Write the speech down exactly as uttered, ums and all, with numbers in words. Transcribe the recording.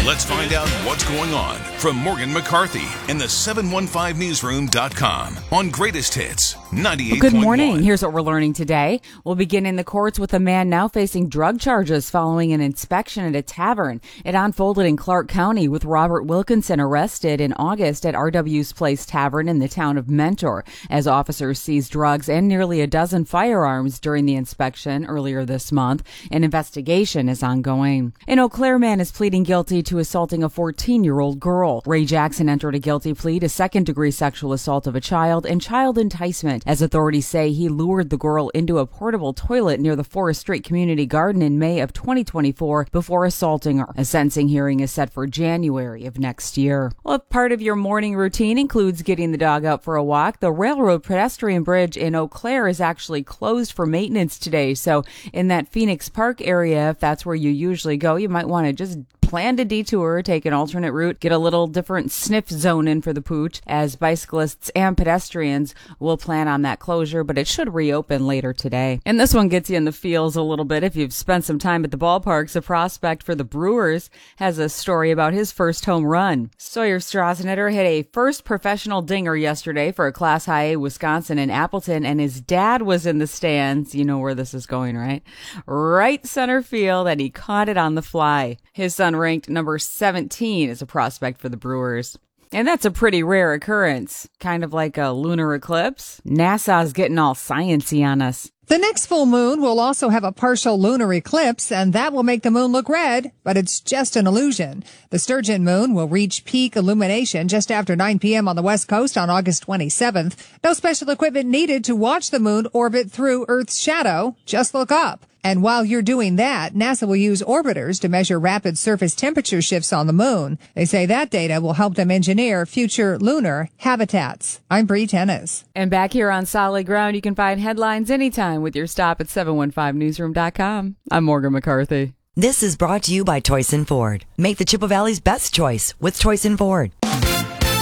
Let's find out what's going on from Morgan McCarthy in the seven one five newsroom dot com on Greatest Hits ninety-eight point one. Good morning. Here's what we're learning today. We'll begin in the courts with a man now facing drug charges following an inspection at a tavern. It unfolded in Clark County with Robert Wilkinson arrested in August at R W's Place Tavern in the town of Mentor as officers seized drugs and nearly a dozen firearms during the inspection earlier this month. An investigation is ongoing. An Eau Claire man is pleading guilty to assaulting a fourteen-year-old girl. Ray Jackson entered a guilty plea to second-degree sexual assault of a child and child enticement, as authorities say he lured the girl into a portable toilet near the Forest Street Community Garden in May of twenty twenty-four before assaulting her. A sentencing hearing is set for January of next year. Well, if part of your morning routine includes getting the dog out for a walk, the Railroad Pedestrian Bridge in Eau Claire is actually closed for maintenance today. So in that Phoenix Park area, if that's where you usually go, you might want to just plan a detour, take an alternate route, get a little different sniff zone in for the pooch, as bicyclists and pedestrians will plan on that closure, but it should reopen later today. And this one gets you in the feels a little bit if you've spent some time at the ballparks. A prospect for the Brewers has a story about his first home run. Sawyer Strasnitter hit a first professional dinger yesterday for a Class High A Wisconsin in Appleton, and his dad was in the stands. You know where this is going, right? Right center field, and he caught it on the fly. His son ranked number seventeen as a prospect for the Brewers. And that's a pretty rare occurrence. Kind of like a lunar eclipse. NASA's getting all sciencey on us. The next full moon will also have a partial lunar eclipse, and that will make the moon look red, but it's just an illusion. The Sturgeon moon will reach peak illumination just after nine p.m. on the west coast on August twenty-seventh. No special equipment needed to watch the moon orbit through Earth's shadow. Just look up. And while you're doing that, NASA will use orbiters to measure rapid surface temperature shifts on the moon. They say that data will help them engineer future lunar habitats. I'm Bree Tennis. And back here on solid ground, you can find headlines anytime with your stop at seven one five newsroom dot com. I'm Morgan McCarthy. This is brought to you by Toyson Ford. Make the Chippewa Valley's best choice with Toyson Ford.